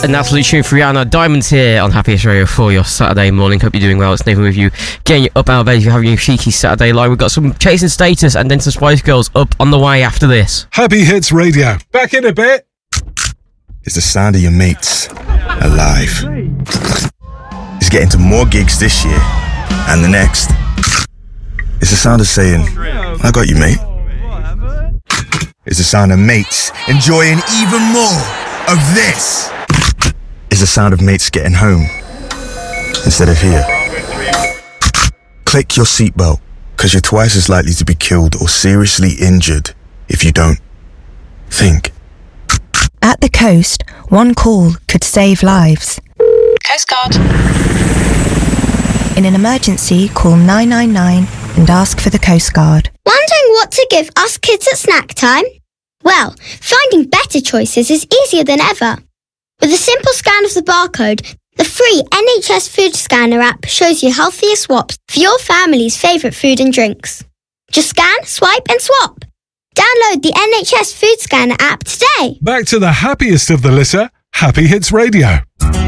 An absolute tune for Rihanna. Diamonds here on Happy Hits Radio for your Saturday morning. Hope you're doing well. It's Nathan with you, getting you up out of bed if you're having your cheeky Saturday line. We've got some Chasing Status and then some Spice Girls up on the way after this. Happy Hits Radio. Back in a bit. It's the sound of your mates alive. It's getting to more gigs this year and the next. It's the sound of saying, I got you, mate. It's the sound of mates enjoying even more of this. It's the sound of mates getting home instead of here. Click your seatbelt, because you're twice as likely to be killed or seriously injured if you don't think. At the coast, one call could save lives. Coast Guard. In an emergency, call 999 and ask for the Coast Guard. Wondering what to give us kids at snack time? Well, finding better choices is easier than ever. With a simple scan of the barcode, the free NHS Food Scanner app shows you healthier swaps for your family's favourite food and drinks. Just scan, swipe and swap. Download the NHS Food Scanner app today. Back to the happiest of the litter, Happy Hits Radio.